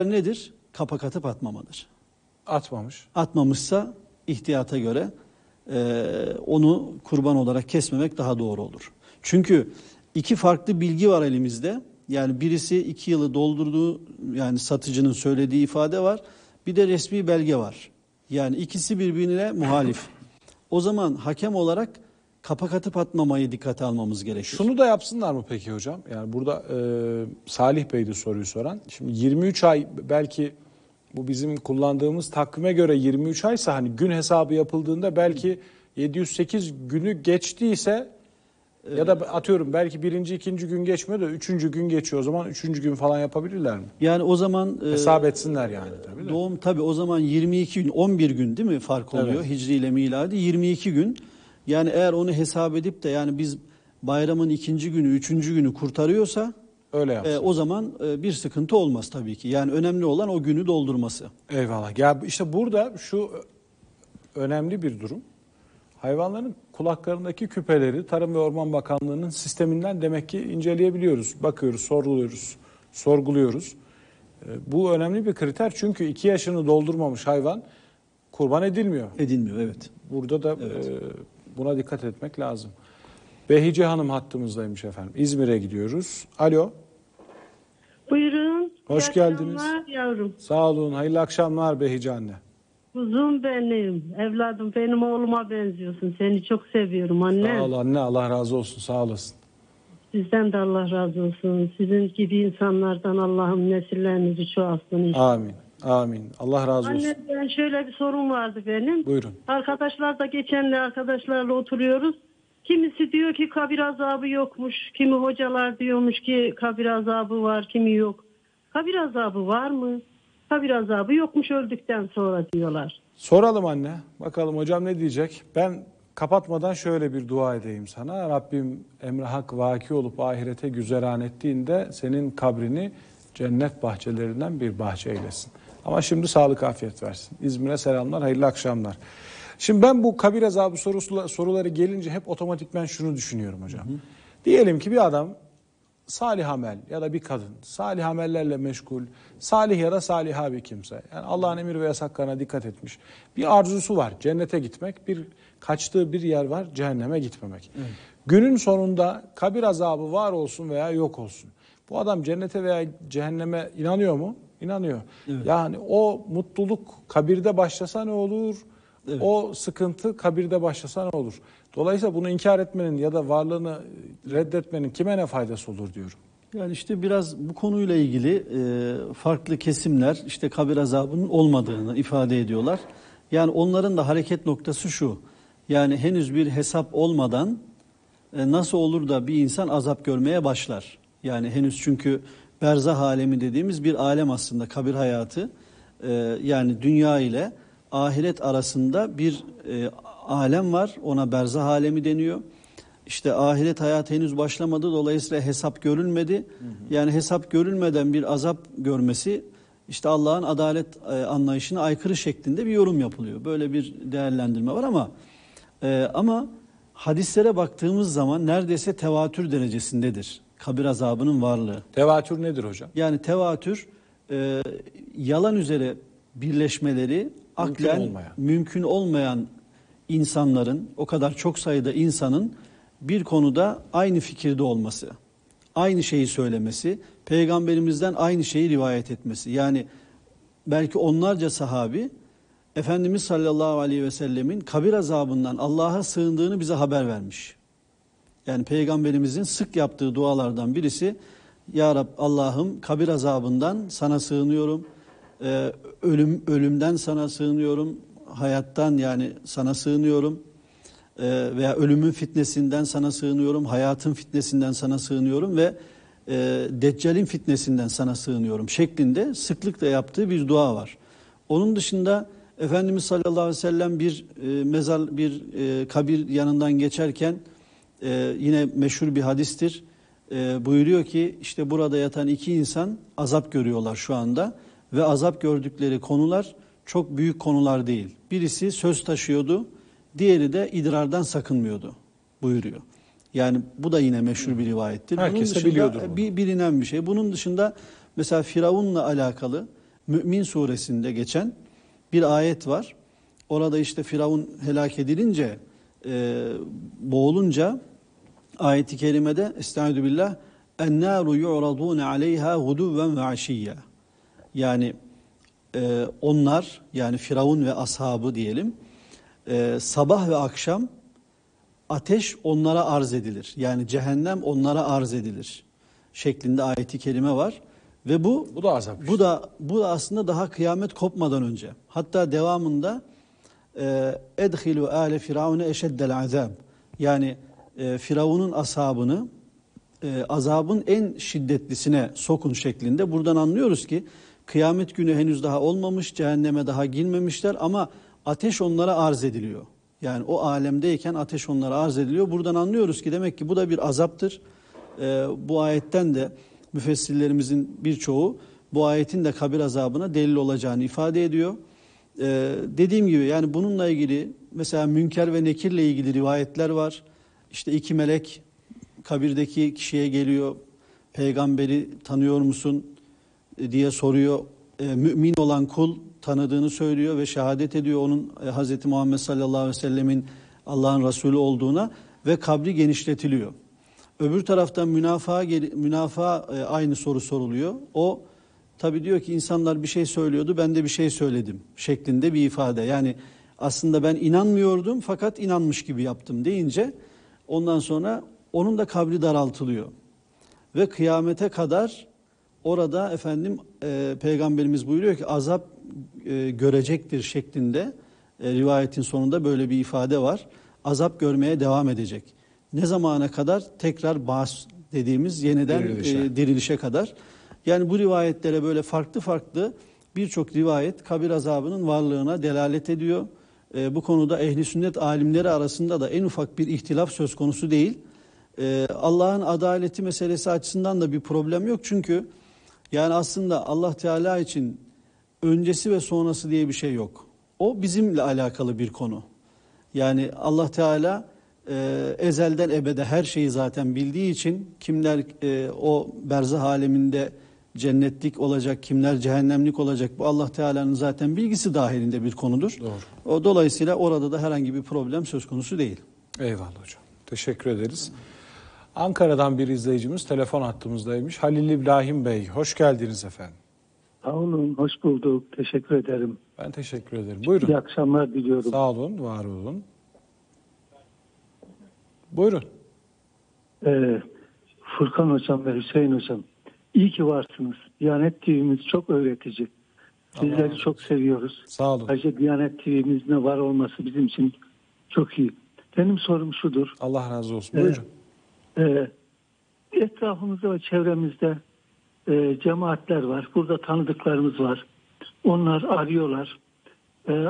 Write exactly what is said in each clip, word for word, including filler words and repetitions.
nedir? Kapak atıp atmamadır. Atmamış. Atmamışsa ihtiyata göre e, onu kurban olarak kesmemek daha doğru olur. Çünkü iki farklı bilgi var elimizde. Yani birisi iki yılı doldurduğu, yani satıcının söylediği ifade var. Bir de resmi belge var. Yani ikisi birbirine muhalif. O zaman hakem olarak kapak atıp atmamayı dikkate almamız gerekir. Şunu da yapsınlar mı peki hocam? Yani burada e, Salih Bey de soruyu soran. Şimdi yirmi üç ay, belki bu bizim kullandığımız takvime göre yirmi üç aysa hani gün hesabı yapıldığında belki yedi yüz sekiz günü geçtiyse ya da atıyorum belki birinci, ikinci gün geçmiyor da üçüncü gün geçiyor. O zaman üçüncü gün falan yapabilirler mi? Yani o zaman hesap etsinler yani tabii de. Doğum tabii o zaman yirmi iki gün, on bir gün değil mi fark oluyor? Evet. Hicri ile miladi yirmi iki gün. Yani eğer onu hesap edip de yani biz bayramın ikinci günü, üçüncü günü kurtarıyorsa öyle yapsın. E, o zaman e, bir sıkıntı olmaz tabii ki. Yani önemli olan o günü doldurması. Eyvallah. Ya işte burada şu önemli bir durum. Hayvanların kulaklarındaki küpeleri Tarım ve Orman Bakanlığı'nın sisteminden demek ki inceleyebiliyoruz. Bakıyoruz, sorguluyoruz, sorguluyoruz. Bu önemli bir kriter çünkü iki yaşını doldurmamış hayvan kurban edilmiyor. Edilmiyor, evet. Burada da evet. buna dikkat etmek lazım. Behice Hanım hattımızdaymış efendim. İzmir'e gidiyoruz. Alo. Buyurun. Hoş İyi geldiniz. akşamlar yavrum. Sağ olun. Hayırlı akşamlar Behice anne. Kuzum benim, evladım, benim oğluma benziyorsun. Seni çok seviyorum anne. Sağ ol anne, Allah razı olsun, sağ olasın. Sizden de Allah razı olsun. Sizin gibi insanlardan Allah'ım nesillerinizi çoğalsın inşallah. Amin, amin. Allah razı olsun. Anne, ben şöyle bir sorun vardı benim. Buyurun. Arkadaşlar da geçenle arkadaşlarla oturuyoruz. Kimisi diyor ki kabir azabı yokmuş. Kimi hocalar diyormuş ki kabir azabı var, kimi yok. Kabir azabı var mı? Kabir azabı yokmuş öldükten sonra diyorlar. Soralım anne. Bakalım hocam ne diyecek? Ben kapatmadan şöyle bir dua edeyim sana. Rabbim emri hak vaki olup ahirete güzeran ettiğinde senin kabrini cennet bahçelerinden bir bahçe eylesin. Ama şimdi sağlık afiyet versin. İzmir'e selamlar, hayırlı akşamlar. Şimdi ben bu kabir azabı sorusu, soruları gelince hep otomatikmen şunu düşünüyorum hocam. Hı hı. Diyelim ki bir adam salih amel ya da bir kadın salih amellerle meşgul, salih ya da saliha bir kimse. Yani Allah'ın emir ve yasaklarına dikkat etmiş. Bir arzusu var, cennete gitmek. Bir kaçtığı bir yer var, cehenneme gitmemek. Evet. Günün sonunda kabir azabı var olsun veya yok olsun. Bu adam cennete veya cehenneme inanıyor mu? İnanıyor. Evet. Yani o mutluluk kabirde başlasa ne olur? Evet. O sıkıntı kabirde başlasa ne olur? Dolayısıyla bunu inkar etmenin ya da varlığını reddetmenin kime ne faydası olur diyorum. Yani işte biraz bu konuyla ilgili e, farklı kesimler işte kabir azabının olmadığını ifade ediyorlar. Yani onların da hareket noktası şu. Yani henüz bir hesap olmadan e, nasıl olur da bir insan azap görmeye başlar? Yani henüz çünkü berzah alemi dediğimiz bir alem aslında kabir hayatı. E, yani dünya ile ahiret arasında bir e, alem var. Ona berzah alemi deniyor. İşte ahiret hayatı henüz başlamadı. Dolayısıyla hesap görülmedi. Hı hı. Yani hesap görülmeden bir azap görmesi işte Allah'ın adalet e, anlayışına aykırı şeklinde bir yorum yapılıyor. Böyle bir değerlendirme var ama e, ama hadislere baktığımız zaman neredeyse tevatür derecesindedir kabir azabının varlığı. Tevatür nedir hocam? Yani tevatür e, yalan üzere birleşmeleri mümkün aklen olmayan. mümkün olmayan insanların, o kadar çok sayıda insanın bir konuda aynı fikirde olması, aynı şeyi söylemesi, peygamberimizden aynı şeyi rivayet etmesi. Yani belki onlarca sahabi Efendimiz sallallahu aleyhi ve sellemin kabir azabından Allah'a sığındığını bize haber vermiş. Yani peygamberimizin sık yaptığı dualardan birisi, Ya Rab Allah'ım kabir azabından sana sığınıyorum, ee, ölüm ölümden sana sığınıyorum, hayattan yani sana sığınıyorum ee, veya ölümün fitnesinden sana sığınıyorum, hayatın fitnesinden sana sığınıyorum ve e, Deccal'in fitnesinden sana sığınıyorum şeklinde sıklıkla yaptığı bir dua var. Onun dışında Efendimiz sallallahu aleyhi ve sellem bir e, mezar bir e, kabir yanından geçerken e, yine meşhur bir hadistir. E, buyuruyor ki işte burada yatan iki insan azap görüyorlar şu anda ve azap gördükleri konular çok büyük konular değil. Birisi söz taşıyordu, diğeri de idrardan sakınmıyordu buyuruyor. Yani bu da yine meşhur bir rivayettir. Herkes de biliyordur bunu. Bir, bilinen bir şey. Bunun dışında mesela Firavun'la alakalı Mü'min suresinde geçen bir ayet var. Orada işte Firavun helak edilince, e, boğulunca ayet-i kerimede Estaizu billah "Ennâru yu'radûne aleyhâ guduvven ve aşiyya." Yani e, onlar, yani Firavun ve ashabı diyelim, e, sabah ve akşam ateş onlara arz edilir. Yani cehennem onlara arz edilir şeklinde ayet-i kerime var. Ve bu Bu da azap. bu da bu da aslında daha kıyamet kopmadan önce. Hatta devamında edhilu ale firavune eşeddel azab. Yani e, Firavun'un ashabını e, azabın en şiddetlisine sokun şeklinde. Buradan anlıyoruz ki kıyamet günü henüz daha olmamış, cehenneme daha girmemişler ama ateş onlara arz ediliyor. Yani o alemdeyken ateş onlara arz ediliyor. Buradan anlıyoruz ki demek ki bu da bir azaptır. E, bu ayetten de müfessirlerimizin birçoğu bu ayetin de kabir azabına delil olacağını ifade ediyor. Ee, dediğim gibi yani bununla ilgili mesela Münker ve Nekir'le ilgili rivayetler var. İşte iki melek kabirdeki kişiye geliyor. Peygamberi tanıyor musun diye soruyor. Ee, mümin olan kul tanıdığını söylüyor ve şehadet ediyor onun e, Hazreti Muhammed sallallahu aleyhi ve sellemin Allah'ın Resulü olduğuna ve kabri genişletiliyor. Öbür taraftan münafığa, münafığa e, aynı soru soruluyor. O tabi diyor ki insanlar bir şey söylüyordu, ben de bir şey söyledim şeklinde bir ifade. Yani aslında ben inanmıyordum fakat inanmış gibi yaptım deyince ondan sonra onun da kabri daraltılıyor. Ve kıyamete kadar orada efendim e, Peygamberimiz buyuruyor ki azap e, görecektir şeklinde e, rivayetin sonunda böyle bir ifade var. Azap görmeye devam edecek. Ne zamana kadar? Tekrar bas dediğimiz yeniden dirilişe. E, dirilişe kadar. Yani bu rivayetlere böyle farklı farklı birçok rivayet kabir azabının varlığına delalet ediyor. E, bu konuda ehli sünnet alimleri arasında da en ufak bir ihtilaf söz konusu değil. E, Allah'ın adaleti meselesi açısından da bir problem yok. Çünkü yani aslında Allah Teala için öncesi ve sonrası diye bir şey yok. O bizimle alakalı bir konu. Yani Allah Teala e, ezelden ebede her şeyi zaten bildiği için kimler e, o berzah aleminde cennetlik olacak, kimler cehennemlik olacak, bu Allah Teala'nın zaten bilgisi dahilinde bir konudur. Doğru. O dolayısıyla orada da herhangi bir problem söz konusu değil. Eyvallah hocam. Teşekkür ederiz. Ankara'dan bir izleyicimiz telefon hattımızdaymış. Halil İbrahim Bey, hoş geldiniz efendim. Sağ olun, hoş bulduk. Teşekkür ederim. Ben teşekkür ederim. Buyurun. İyi akşamlar diliyorum. Sağ olun, var olun. Buyurun. Ee, Furkan Hocam ve Hüseyin Hocam, iyi ki varsınız. Diyanet T V'miz çok öğretici. Sizleri Allah çok seviyoruz. Sağ olun. Ayrıca Diyanet T V'mizin var olması bizim için çok iyi. Benim sorum şudur. Allah razı olsun. Buyurun. Ee, e, etrafımızda ve çevremizde e, cemaatler var. Burada tanıdıklarımız var. Onlar arıyorlar. E,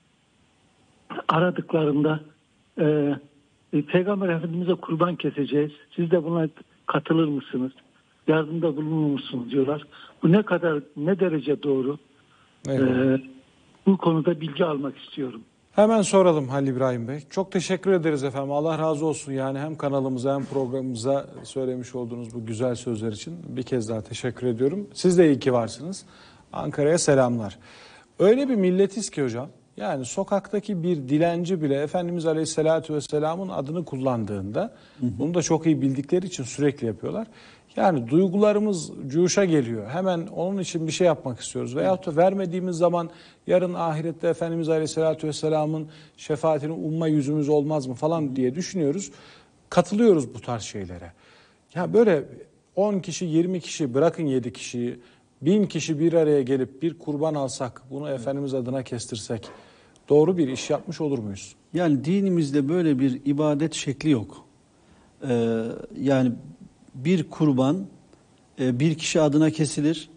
aradıklarında e, e, Peygamber Efendimiz'e kurban keseceğiz. Siz de buna katılır mısınız? Yardımda bulunur musunuz diyorlar. Bu ne kadar, ne derece doğru? Ee, bu konuda bilgi almak istiyorum. Hemen soralım Halil İbrahim Bey. Çok teşekkür ederiz efendim. Allah razı olsun. Yani hem kanalımıza hem programımıza söylemiş olduğunuz bu güzel sözler için bir kez daha teşekkür ediyorum. Siz de iyi ki varsınız. Ankara'ya selamlar. Öyle bir milletiz ki hocam. Yani sokaktaki bir dilenci bile Efendimiz Aleyhisselatü Vesselam'ın adını kullandığında, hı hı, bunu da çok iyi bildikleri için sürekli yapıyorlar. Yani duygularımız cuşa geliyor. Hemen onun için bir şey yapmak istiyoruz. Veyahut da vermediğimiz zaman yarın ahirette Efendimiz Aleyhisselatü Vesselam'ın şefaatini umma yüzümüz olmaz mı falan diye düşünüyoruz. Katılıyoruz bu tarz şeylere. Ya böyle on kişi, yirmi kişi, bırakın yedi kişiyi, bin kişi bir araya gelip bir kurban alsak, bunu Efendimiz adına kestirsek doğru bir iş yapmış olur muyuz? Yani dinimizde böyle bir ibadet şekli yok. Ee, yani bir kurban bir kişi adına kesilir.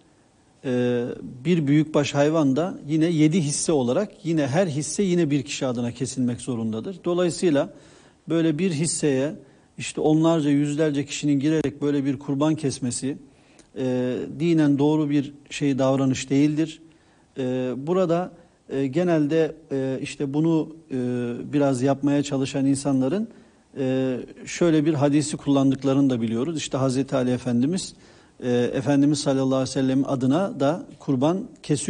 Bir büyükbaş hayvan da yine yedi hisse olarak yine her hisse yine bir kişi adına kesilmek zorundadır. Dolayısıyla böyle bir hisseye işte onlarca yüzlerce kişinin girerek böyle bir kurban kesmesi e, dinen doğru bir şey davranış değildir. E, burada e, genelde e, işte bunu e, biraz yapmaya çalışan insanların Ee, şöyle bir hadisi kullandıklarını da biliyoruz. İşte Hazreti Ali Efendimiz e, Efendimiz sallallahu aleyhi ve sellem adına da kurban kesiyor.